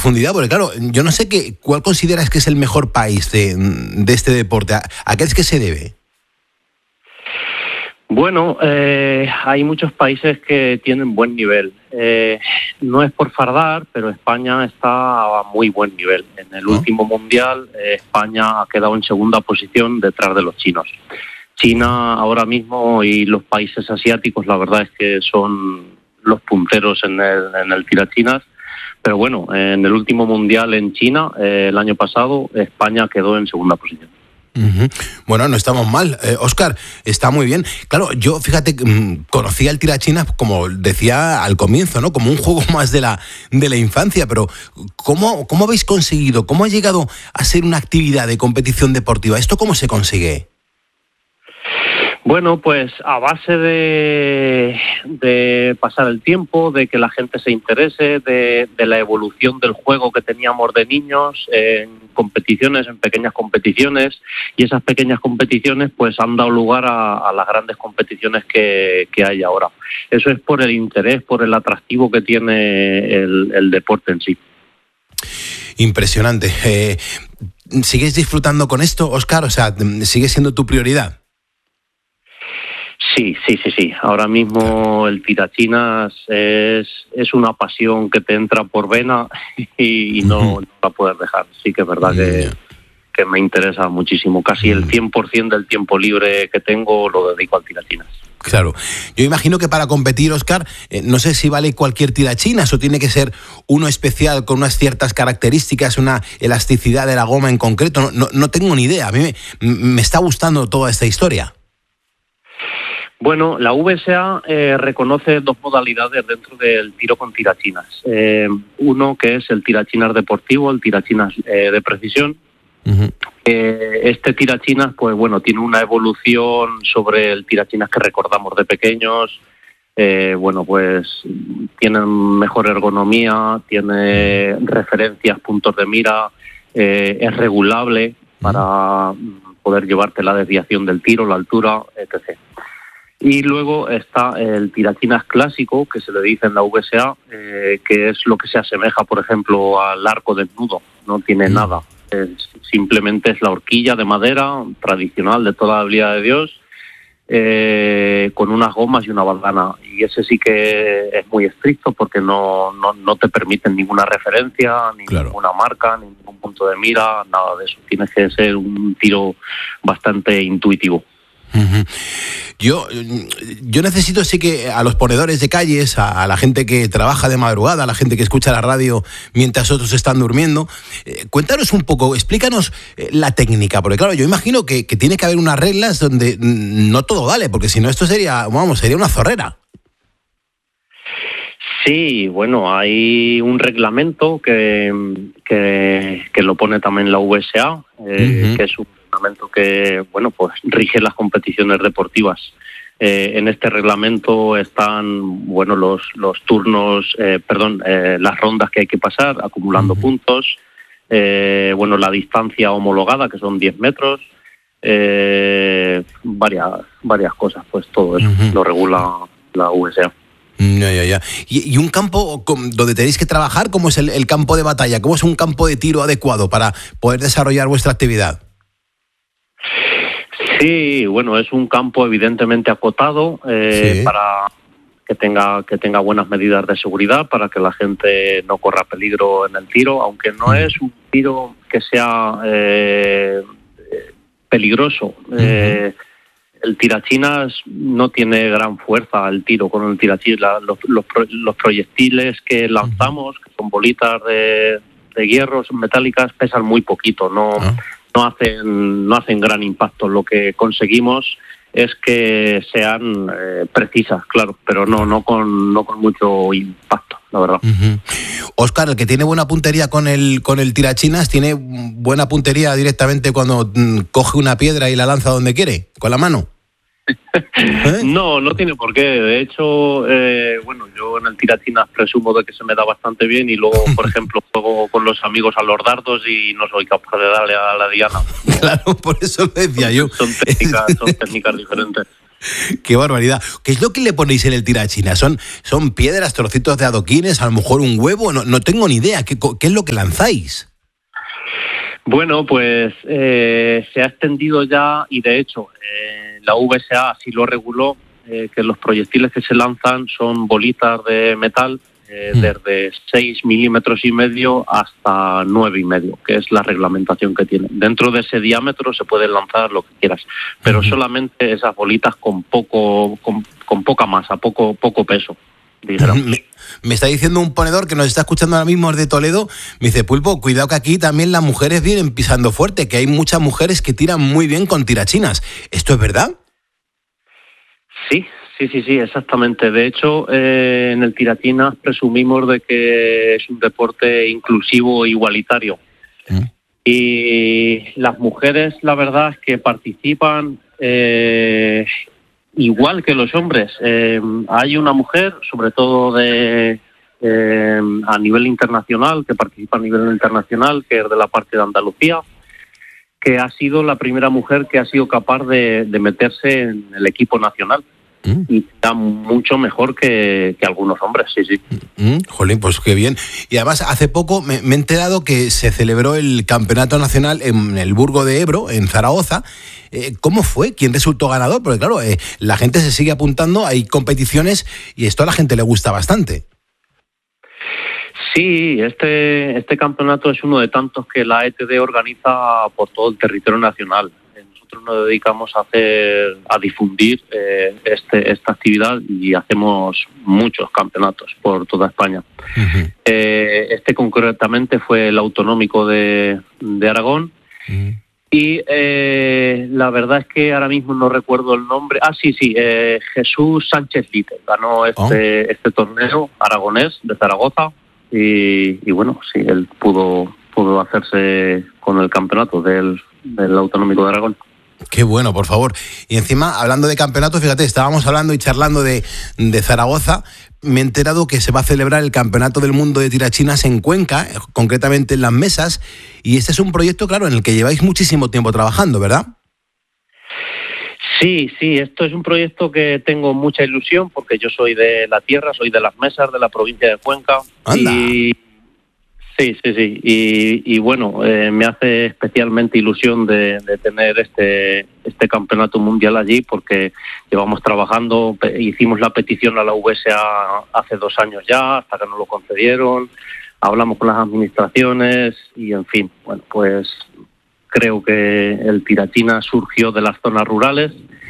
profundidad, porque claro, yo no sé cuál consideras que es el mejor país de este deporte. ¿A qué es que se debe? Bueno, hay muchos países que tienen buen nivel. No es por fardar, pero España está a muy buen nivel. En el último mundial, España ha quedado en segunda posición detrás de los chinos. China ahora mismo y los países asiáticos, la verdad es que son los punteros en el tirachinas. Pero bueno, en el último mundial en China, el año pasado, España quedó en segunda posición. Uh-huh. Bueno, no estamos mal, Óscar, está muy bien. Claro, yo, fíjate, conocía el tirachinas, como decía al comienzo, ¿no? Como un juego más de la infancia, pero ¿cómo habéis conseguido? ¿Cómo ha llegado a ser una actividad de competición deportiva? ¿Esto cómo se consigue? Bueno, pues a base de pasar el tiempo, de que la gente se interese, de la evolución del juego que teníamos de niños en competiciones, en pequeñas competiciones, y esas pequeñas competiciones pues han dado lugar a las grandes competiciones que hay ahora. Eso es por el interés, por el atractivo que tiene el deporte en sí. Impresionante. ¿Sigues disfrutando con esto, Óscar? O sea, ¿sigue siendo tu prioridad? Sí. Ahora mismo el tirachinas es una pasión que te entra por vena y no la puedes dejar. Sí que es verdad que me interesa muchísimo. Casi el 100% del tiempo libre que tengo lo dedico al tirachinas. Claro. Yo imagino que para competir, Óscar, no sé si vale cualquier tirachinas o tiene que ser uno especial con unas ciertas características, una elasticidad de la goma en concreto. No tengo ni idea. A mí me está gustando toda esta historia. Bueno, la VSA reconoce dos modalidades dentro del tiro con tirachinas. Uno que es el tirachinas deportivo, el tirachinas de precisión. Uh-huh. Este tirachinas, pues bueno, tiene una evolución sobre el tirachinas que recordamos de pequeños. Bueno, pues tiene mejor ergonomía, tiene referencias, puntos de mira, es regulable para poder llevarte la desviación del tiro, la altura, etc. Y luego está el tirachinas clásico, que se le dice en la VSA, que es lo que se asemeja, por ejemplo, al arco desnudo. No tiene nada. Simplemente es la horquilla de madera tradicional de toda la habilidad de Dios, con unas gomas y una bandana. Y ese sí que es muy estricto porque no te permiten ninguna referencia, ni ninguna marca, ni ningún punto de mira, nada de eso. Tienes que ser un tiro bastante intuitivo. Uh-huh. Yo necesito sí que a los ponedores de calles, a la gente que trabaja de madrugada, a la gente que escucha la radio mientras otros están durmiendo, cuéntanos un poco, explícanos la técnica, porque claro, yo imagino que tiene que haber unas reglas donde no todo vale, porque si no esto sería una zorrera. Sí, bueno, hay un reglamento que lo pone también la VSA, que es un reglamento que, bueno, pues rige las competiciones deportivas. En este reglamento están, bueno, los turnos, las rondas que hay que pasar, acumulando puntos, bueno, la distancia homologada, que son 10 metros, varias cosas, pues todo eso lo regula la VSA. Ya. ¿Y un campo donde tenéis que trabajar? ¿Cómo es el campo de batalla? ¿Cómo es un campo de tiro adecuado para poder desarrollar vuestra actividad? Sí, bueno, es un campo evidentemente acotado para que tenga buenas medidas de seguridad, para que la gente no corra peligro en el tiro, aunque no es un tiro que sea peligroso. El tirachinas no tiene gran fuerza el tiro con el tirachinas. Los proyectiles que lanzamos, que son bolitas de hierro, son metálicas, pesan muy poquito, no hacen gran impacto. Lo que conseguimos es que sean precisas, claro, pero no con mucho impacto, la verdad. Óscar, el que tiene buena puntería con el tirachinas, ¿tiene buena puntería directamente cuando coge una piedra y la lanza donde quiere, con la mano? No tiene por qué. De hecho, bueno, yo en el tirachinas presumo de que se me da bastante bien y luego, por ejemplo, juego con los amigos a los dardos y no soy capaz de darle a la diana. Claro, por eso lo decía yo. Son técnicas diferentes. Qué barbaridad. ¿Qué es lo que le ponéis en el tirachina? ¿Son piedras, trocitos de adoquines, a lo mejor un huevo? No tengo ni idea. ¿Qué es lo que lanzáis? Bueno, pues se ha extendido ya y de hecho la VSA así lo reguló, que los proyectiles que se lanzan son bolitas de metal desde 6,5 milímetros hasta 9,5, que es la reglamentación que tiene. Dentro de ese diámetro se puede lanzar lo que quieras, pero solamente esas bolitas con poca masa, poco peso. Me está diciendo un ponedor que nos está escuchando ahora mismo desde Toledo, me dice, Pulpo, cuidado que aquí también las mujeres vienen pisando fuerte, que hay muchas mujeres que tiran muy bien con tirachinas. ¿Esto es verdad? Sí, exactamente. De hecho, en el tirachinas presumimos de que es un deporte inclusivo e igualitario. Y las mujeres, la verdad es que participan igual que los hombres. Hay una mujer, sobre todo a nivel internacional, que participa a nivel internacional, que es de la parte de Andalucía, que ha sido la primera mujer que ha sido capaz de meterse en el equipo nacional. Y está mucho mejor que algunos hombres, sí. Jolín, pues qué bien. Y además, hace poco me he enterado que se celebró el campeonato nacional en el Burgo de Ebro, en Zaragoza. ¿Cómo fue? ¿Quién resultó ganador? Porque claro, la gente se sigue apuntando, hay competiciones y esto a la gente le gusta bastante. Sí, este campeonato es uno de tantos que la ETD organiza por todo el territorio nacional. Nosotros nos dedicamos a difundir esta actividad y hacemos muchos campeonatos por toda España. Este concretamente fue el autonómico de Aragón. Y la verdad es que ahora mismo no recuerdo el nombre. Sí, Jesús Sánchez Lite ganó este torneo aragonés de Zaragoza. Y bueno, sí, él pudo hacerse con el campeonato del autonómico de Aragón. Qué bueno, por favor. Y encima, hablando de campeonatos, fíjate, estábamos hablando y charlando de Zaragoza. Me he enterado que se va a celebrar el Campeonato del Mundo de Tirachinas en Cuenca, concretamente en Las Mesas. Y este es un proyecto, claro, en el que lleváis muchísimo tiempo trabajando, ¿verdad? Sí, esto es un proyecto que tengo mucha ilusión porque yo soy de la tierra, soy de Las Mesas, de la provincia de Cuenca. ¡Anda! Sí. Y bueno, me hace especialmente ilusión de tener este campeonato mundial allí porque llevamos trabajando, hicimos la petición a la VSA hace 2 años ya, hasta que nos lo concedieron, hablamos con las administraciones y en fin, bueno, pues creo que el tirachina surgió de las zonas rurales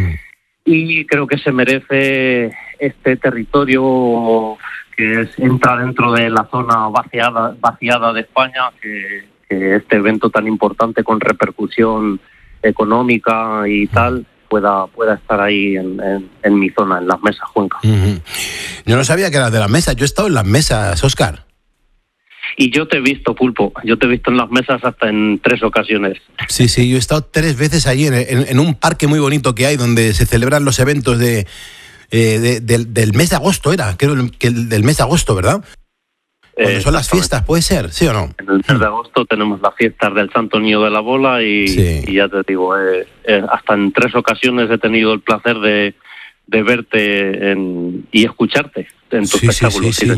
y creo que se merece este territorio que entra dentro de la zona vaciada de España, que este evento tan importante con repercusión económica y tal pueda estar ahí en mi zona, en Las Mesas, Cuenca. Yo no sabía que eras de Las Mesas, yo he estado en Las Mesas, Óscar. Y yo te he visto, Pulpo, yo te he visto en Las Mesas hasta en 3 ocasiones. Sí, yo he estado 3 veces allí en un parque muy bonito que hay donde se celebran los eventos del mes de agosto, creo que del mes de agosto, ¿verdad? Cuando son las fiestas, ¿puede ser? ¿Sí o no? En el mes de agosto tenemos las fiestas del Santo Niño de la Bola y ya te digo, hasta en 3 ocasiones he tenido el placer de verte y escucharte en tu espectáculo. Sí.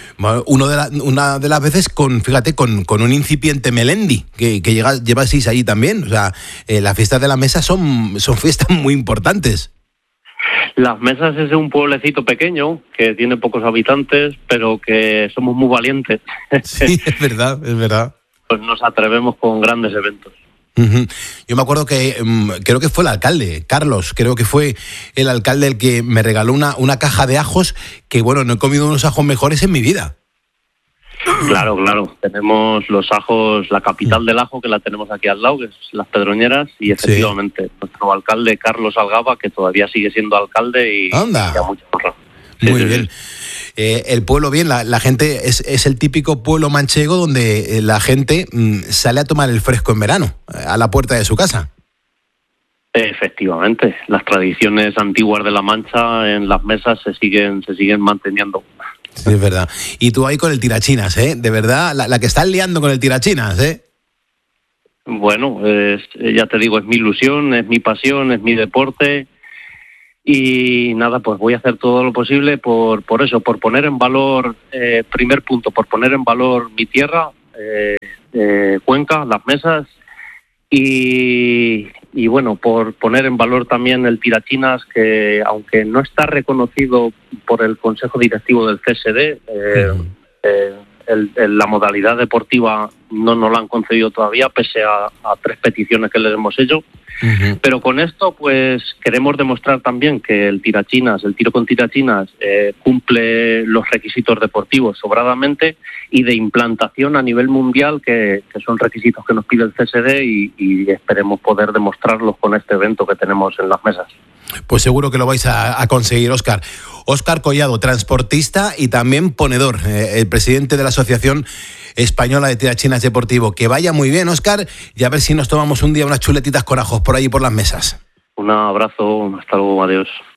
Una de las veces con un incipiente Melendi que llevasteis ahí también. O sea, las fiestas de la mesa son fiestas muy importantes. Las Mesas es un pueblecito pequeño que tiene pocos habitantes, pero que somos muy valientes. Sí, es verdad. Pues nos atrevemos con grandes eventos. Yo me acuerdo que creo que fue el alcalde, Carlos, creo que fue el alcalde el que me regaló una caja de ajos que, bueno, no he comido unos ajos mejores en mi vida. Claro. Tenemos los ajos, la capital del ajo, que la tenemos aquí al lado, que es Las Pedroñeras, y efectivamente nuestro alcalde, Carlos Algaba, que todavía sigue siendo alcalde y ya mucho honra. Muy bien. El pueblo bien, la gente es el típico pueblo manchego donde la gente sale a tomar el fresco en verano, a la puerta de su casa. Efectivamente, las tradiciones antiguas de La Mancha en Las Mesas se siguen manteniendo. Sí, es verdad. Y tú ahí con el tirachinas, de verdad, la que estás liando con el tirachinas, Bueno, ya te digo, es mi ilusión, es mi pasión, es mi deporte. Y nada, pues voy a hacer todo lo posible por eso, por poner en valor, primer punto, por poner en valor mi tierra, Cuenca, Las Mesas, y bueno, por poner en valor también el tirachinas, que aunque no está reconocido por el Consejo Directivo del CSD, la modalidad deportiva no nos la han concedido todavía, pese a 3 peticiones que les hemos hecho. Pero con esto pues queremos demostrar también que el tiro con tirachinas cumple los requisitos deportivos sobradamente y de implantación a nivel mundial, que son requisitos que nos pide el CSD, y esperemos poder demostrarlos con este evento que tenemos en Las Mesas. Pues seguro que lo vais a conseguir, Óscar. Óscar Collado, transportista y también ponedor, el presidente de la Asociación Española de Tirachinas Deportivo. Que vaya muy bien, Óscar, y a ver si nos tomamos un día unas chuletitas con ajos por ahí por Las Mesas. Un abrazo, hasta luego, adiós.